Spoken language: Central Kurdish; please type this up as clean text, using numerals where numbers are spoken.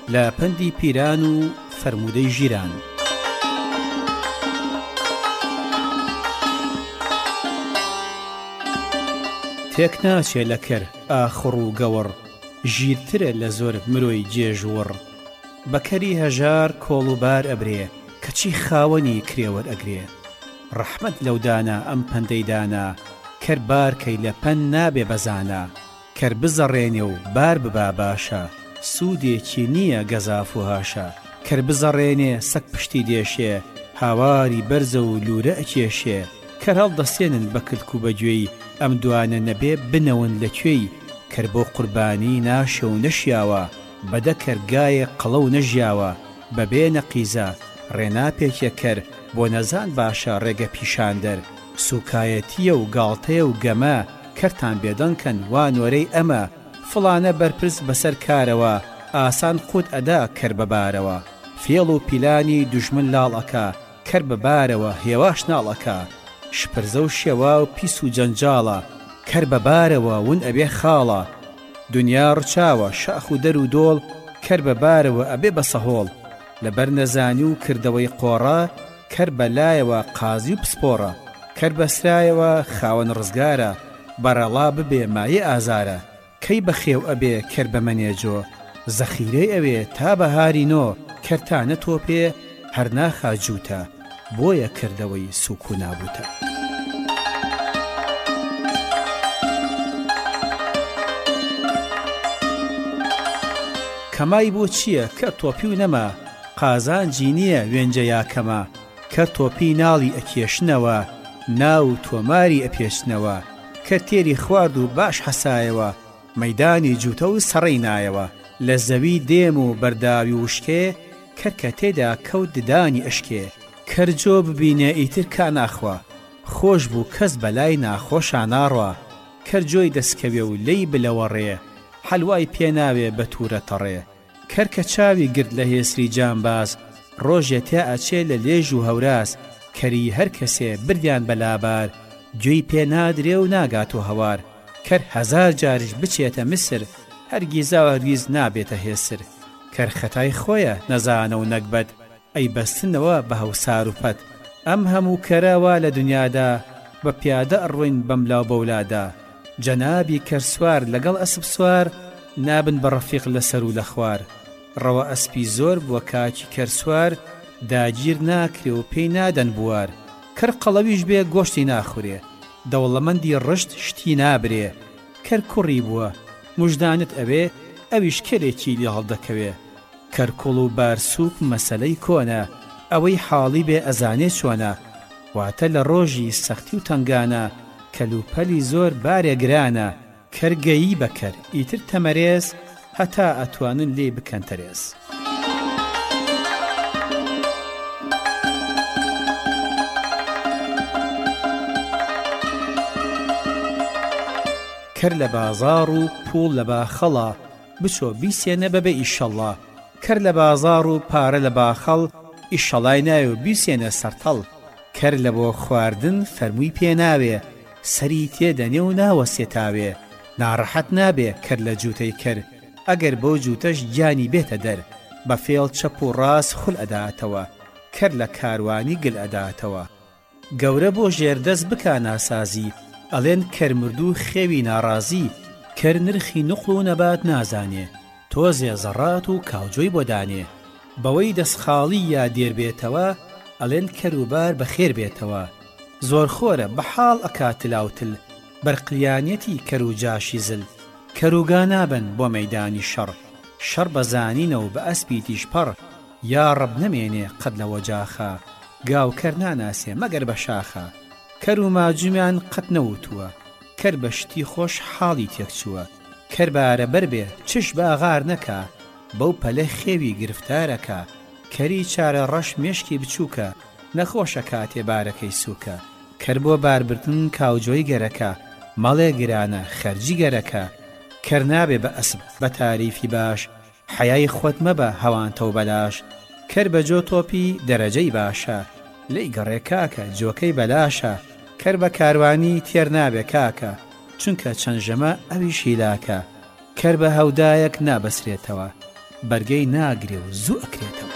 لە پەندی پیران و فەرموودەی ژیران. تێک ناچێ لە کەر ئاخڕ و گەوڕ، ژیرترە لە زۆر مرۆی جێژوڕ. بەکەری هەژار کۆڵ و بار ئەبرێ، کەچی خاوەنی کرێوەر ئەگرێ. ڕەحمەت لەودانا ئەم پەندەی دانا، کەر بارکەی لە پەن نابێ بەزانە. کەر بزەڕێنێ و بار ببا باشە، سوودێکی نییە گەزاف و هاشە. کەر بزەڕێنێ سەگ پشتی دێشێ، هاواری بەرزە و لورە ئەکێشێ. کەر هەڵدەسێنن بە کلک و بەگوێی، ئەم دوانە نەبێ بنەون لەکوێی. کەر بۆ قوربانی ناشە و نەشیاوە، بەدە کەرگایە قەڵە و نەژیاوە. بەبێ نەقیزە ڕێناپێکە کەر، بۆ نەزان باشە ڕێگە پیشاندەر. سوکایەتیە و گاڵتەیە و گەمە، کەرتان بێدەنکەن وانۆرەی ئەمە. فڵانە بەرپرس بەسەر کارەوە، ئاسان قوت ئەدا کەر بەبارەوە. فێڵ و پیلانی دوژمن لاڵەکە، کەر بەبارەوە هێواش ناڵەکە. شپرزە و شێوا و پیس و جەنجاڵە، کەر بەبارەوە ون ئەبێ خاڵە. دنیا ڕچاوە شاخ و دەر و دۆڵ، کەر بەبارەوە ئەبێ بەسەهۆڵ. لەبەر نەزانی و کردەوەی قۆڕە، کەر بەلایەوە قازی و پسپۆڕە. کەر بەسرایەوە خاوەن ڕزگارە، بەرەڵا ببێ مایە ئازارە. کەی بەخێو ئەبێ کەر بەمەنێجۆ، زەخیرەی ئەوێ تا بەهاری نۆ. کەرتانە تۆپێ هەر ناخا جووتە، بۆیە کردەوەی سووک و نابوتە. کەمای بۆ چییە کە تۆپی و نەما، قازانجی نییە وێنجە یاکەمە. کە تۆپی ناڵی ئەکێشنەوە، ناو تۆماری ئەپێشنەوە. کە تێری خوارد و باش حەسایەوە، مەیدانی جووتە و سەڕەی نایەوە. لە زەوی دێم و بەرداوی وشکێ، کەرکە تێدا کەوت ددانی ئەشکێ. کەرجۆ ببینێ ئیتر کا ناخوا، خۆش بوو کەس بەلای ناخۆشە ناڕوا. کەرجۆی دەستکەوێ و لێی بلەوەڕێ، حەلوای پێناوێ بە توورە تەڕێ. کەرکە چاوی گرت لە هێسری جامباز، ڕۆژێ تیا ئەچێ لە لێژ و هەوراز. کەری هەر کەسێ بردیان بەلابار، گوێی پێ نادرێ و ناگات و هەوار. کەر هەزار جاریش بچێتە میسر، هەرگیزاوە هەرگیز نابێتە هێسر. کەر خەتای خۆیە نەزانە و نەکبەت، ئەی بەستنەوە بە هەوسار و پەت. ئەم هەموو کەراوە لە دنیادا، بە پیادە ئەڕوین بەملاو بەولادا. جەنابی کەرسوار لەگەڵ ئەسپ سوار، نابن بە ڕەفیق لەسەر و لە خوار. ڕەوە ئەسپی زۆر بووە کاکی کەرسوار، داگیر ناکرێ و پێی نادەن بوار. کەر قەڵەویش بێ گۆشتی ناخورێ، دەوڵەمەندی ڕشت شتی نابرێ. کەر کوڕی بووە موژدانت ئەوێ، ئەویش کەرێکی لێ هەڵدەکەوێ. کەر کوڵ و بارسووک مەسەلەی کۆنە، ئەوەی حاڵی بێ ئەزانێ چۆنە. واتە لە ڕۆژی سەختی و تەنگانە، کەلوپەلی زۆر بارێ گرانە. کەرگەیی بەکەر ئیتر تەمەرێز، هەتا ئەتوانن لێ بکەن تەرێز. کەر لە بازار و پوڵ لە باخەڵە، بچۆ بیسێنە بەبێ ئیشەڵڵا. کەر لە بازار و پارە لە باخەڵ، ئیشەڵای نایە و بیسێنە سەرتەڵ. کەر لە بۆ خواردن فەرمووی پێناوێ، سەری تێدەنێ و ناوەسێتاوێ. ناڕەحەت نابێ کەر لە جووتەی کەر، ئەگەر بۆ جووتەش گیانی بێتە دەر. بە فێڵ چەپ و ڕاست خول ئەداتەوە، کەر لە کاروانی گل ئەداتەوە. گەورە بۆ ژێردەست بکا ناسازی، ئەڵێن کەرمردوو خێوی ناڕازی. کەر نرخی نوقڵ و نەبات نازانێ، تۆزێ زەڕات و کاوجۆی بۆ دانێ. بەوەی دەستخاڵی یا دێر بێتەوە، ئەڵێن کەروبار بەخێر بێتەوە. زۆر خۆرە بەحاڵ ئەکاتلاوتل، بەرقلیانەتی کەروجاشی زل. کەروگا نابن بۆ مەیدانی شەڕ، شەڕ بەزانینە و بە ئەسپی تیشپەڕ. یا ڕەب نەمێنێ قەت لەوە جاخە، گاو کەر ناناسێ مەگەر بە شاخە. کەر و ماجومیان قەت نەوتووە، کەر بەشتی خۆش حاڵی تێکچووە. کەر بارە بەر بێ چش باغار نەکا، بەو پەلە خێوی گرفتارەکە. کەری چارە ڕەش مێشکی بچووکە، نەخۆشە کاتێ بارەکەی سووکە. کەر بۆ باربرتن کاوجۆی گەرەکە، مەڵێ گرانە خەرجی گەرەکە. کەر نابێ بە ئەسب بە تاریفی باش، حەیای خۆت مەبە هەوانتە و بەلاش. کەر بەجۆ تۆپی دەرەجەی باشە، لێی گەڕێ کاکە جۆکەی بەلاشە. کەر بە کاروانی تێر نابێ کاکە، چونکە چەند ژەمە ئەوی شیلاکە. کەر بە هەودایەک نابەسرێتەوە، بەرگەی ناگرێ و زوو ئەکرێتەوە.